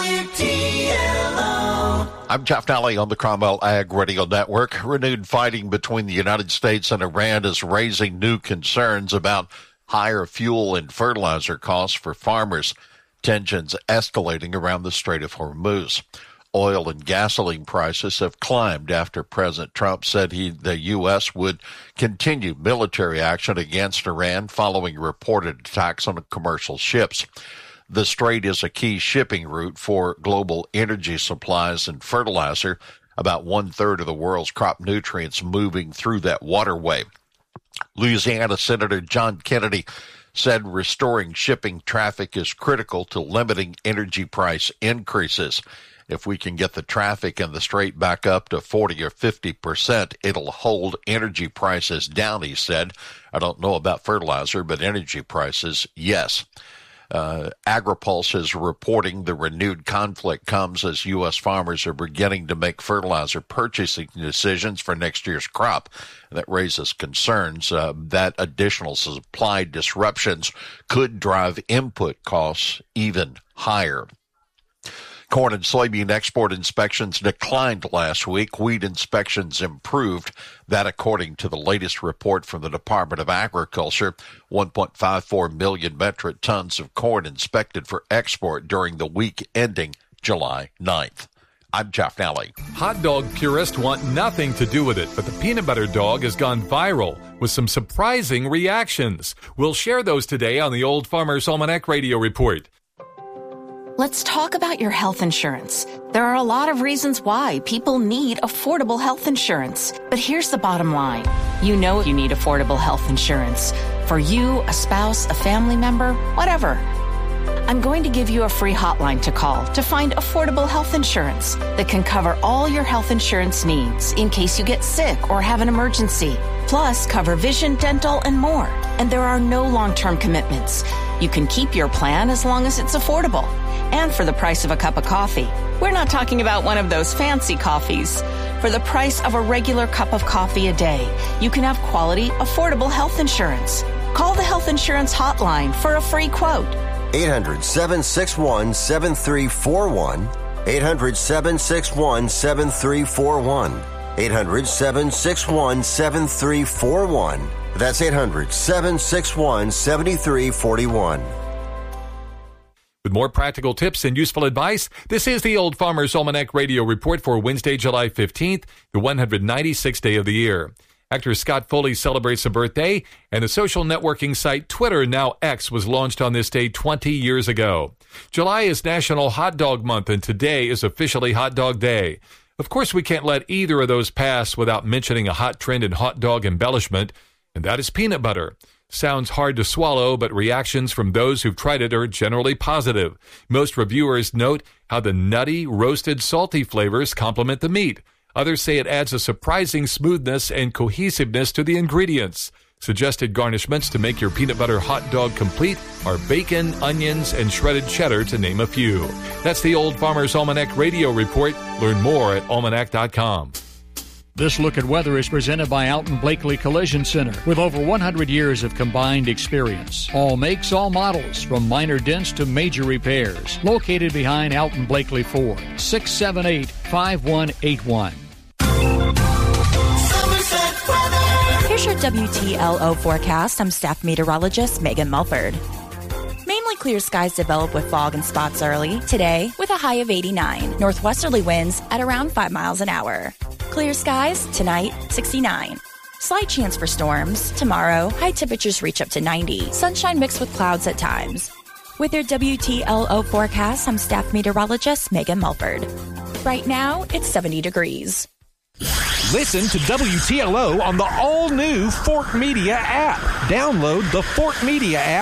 WTLO. I'm Jeff Nally on the Cromwell Ag Radio Network. Renewed fighting between the United States and Iran is raising new concerns about higher fuel and fertilizer costs for farmers. Tensions escalating around the Strait of Hormuz. Oil and gasoline prices have climbed after President Trump said the U.S. would continue military action against Iran following reported attacks on commercial ships. The strait is a key shipping route for global energy supplies and fertilizer, about 1/3 of the world's crop nutrients moving through that waterway. Louisiana Senator John Kennedy said restoring shipping traffic is critical to limiting energy price increases. If we can get the traffic in the strait back up to 40 or 50%, it'll hold energy prices down, he said. I don't know about fertilizer, but energy prices, yes. AgriPulse is reporting the renewed conflict comes as U.S. farmers are beginning to make fertilizer purchasing decisions for next year's crop. And that raises concerns that additional supply disruptions could drive input costs even higher. Corn and soybean export inspections declined last week. Wheat inspections improved. That according to the latest report from the Department of Agriculture. 1.54 million metric tons of corn inspected for export during the week ending July 9th. I'm Jeff Nally. Hot dog purists want nothing to do with it, but the peanut butter dog has gone viral with some surprising reactions. We'll share those today on the Old Farmer's Almanac Radio Report. Let's talk about your health insurance. There are a lot of reasons why people need affordable health insurance. But here's the bottom line. You know you need affordable health insurance. For you, a spouse, a family member, whatever. I'm going to give you a free hotline to call to find affordable health insurance that can cover all your health insurance needs in case you get sick or have an emergency. Plus, cover vision, dental, and more. And there are no long-term commitments. You can keep your plan as long as it's affordable. And for the price of a cup of coffee. We're not talking about one of those fancy coffees. For the price of a regular cup of coffee a day, you can have quality, affordable health insurance. Call the Health Insurance Hotline for a free quote. 800-761-7341. 800-761-7341. 800-761-7341. That's 800-761-7341. With more practical tips and useful advice, this is the Old Farmer's Almanac Radio Report for Wednesday, July 15th, the 196th day of the year. Actor Scott Foley celebrates a birthday, and the social networking site Twitter, now X, was launched on this day 20 years ago. July is National Hot Dog Month, and today is officially Hot Dog Day. Of course, we can't let either of those pass without mentioning a hot trend in hot dog embellishment, and that is peanut butter. Sounds hard to swallow, but reactions from those who've tried it are generally positive. Most reviewers note how the nutty, roasted, salty flavors complement the meat. Others say it adds a surprising smoothness and cohesiveness to the ingredients. Suggested garnishments to make your peanut butter hot dog complete are bacon, onions, and shredded cheddar, to name a few. That's the Old Farmer's Almanac Radio Report. Learn more at almanac.com. This look at weather is presented by Alton Blakely Collision Center with over 100 years of combined experience. All makes, all models, from minor dents to major repairs. Located behind Alton Blakely Ford, 678-5181. Here's your WTLO forecast. I'm staff meteorologist Megan Mulford. Mainly clear skies develop with fog and spots early. Today, with a high of 89. Northwesterly winds at around 5 miles an hour. Clear skies, tonight, 69. Slight chance for storms. Tomorrow, high temperatures reach up to 90. Sunshine mixed with clouds at times. With your WTLO forecast, I'm staff meteorologist Megan Mulford. Right now, it's 70 degrees. Listen to WTLO on the all-new Fort Media app. Download the Fort Media app